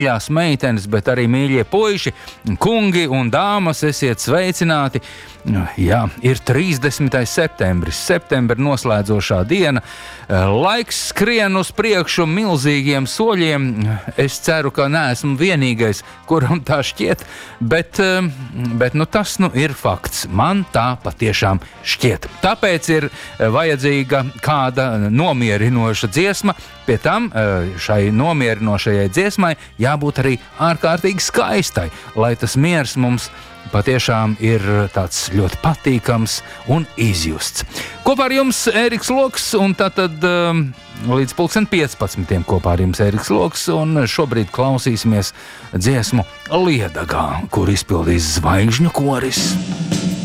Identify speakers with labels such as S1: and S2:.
S1: mīļās meitenes, bet arī mīļie puiši, kungi un dāmas, esiet sveicināti. Jā, ir 30. septembris, septembra noslēdzošā diena. Laiks skrien uz priekšu milzīgiem soļiem. Es ceru, ka neesmu vienīgais, kuram tā šķiet, bet tas ir fakts. Man tā patiešām šķiet. Tāpēc ir vajadzīga kāda nomierinoša dziesma. Pie tam šai nomierinošajai dziesmai jābūt arī ārkārtīgi skaistai, lai tas miers mums patiešām ir tāds ļoti patīkams un izjusts. Kopā ar jums Ēriks Loks, un tātad līdz 15. kopā ar jums Ēriks Loks, un šobrīd klausīsimies dziesmu Liedagā, kur izpildīs zvaigžņu koris.